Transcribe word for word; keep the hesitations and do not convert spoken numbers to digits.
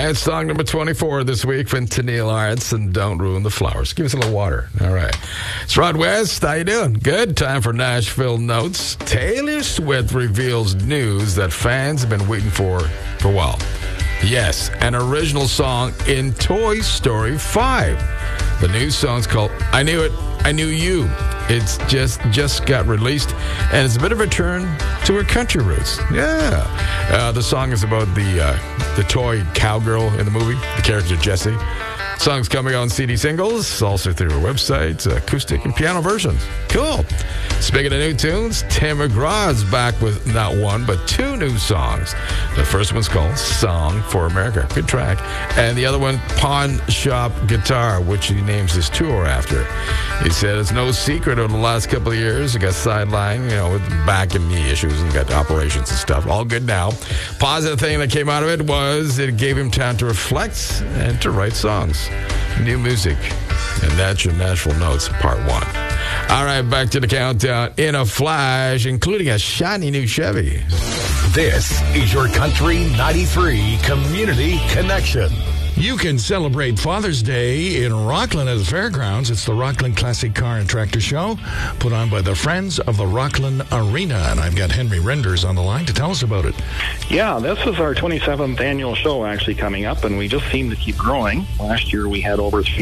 And song number twenty-four this week from Tennille Arts and Don't Ruin the Flowers. Give us a little water. All right. It's Rod West. How you doing? Good. Time for Nashville Notes. Taylor Swift reveals news that fans have been waiting for for a while. Yes, an original song in Toy Story five. The new song's called I Knew It, I Knew You. It's just just got released, and it's a bit of a turn to her country roots. Yeah. Uh, the song is about the uh, the toy cowgirl in the movie, the character Jessie. Song's coming on C D singles, also through her website, acoustic and piano versions. Cool. Speaking of new tunes, Tim McGraw's back with not one, but two new songs. The first one's called Song for America. Good track. And the other one, Pawn Shop Guitar, which he names his tour after. He said it's no secret over the last couple of years, he got sidelined, you know, with back and knee issues and got operations and stuff. All good now. Positive thing that came out of it was it gave him time to reflect and to write songs. New music. And that's your Nashville Notes, part one. All right, back to the countdown in a flash, including a shiny new Chevy. This is your Country ninety-three Community Connection. You can celebrate Father's Day in Rockland at the fairgrounds. It's the Rockland Classic Car and Tractor Show, put on by the Friends of the Rockland Arena. And I've got Henry Renders on the line to tell us about it. Yeah, this is our twenty-seventh annual show actually coming up, and we just seem to keep growing. Last year we had over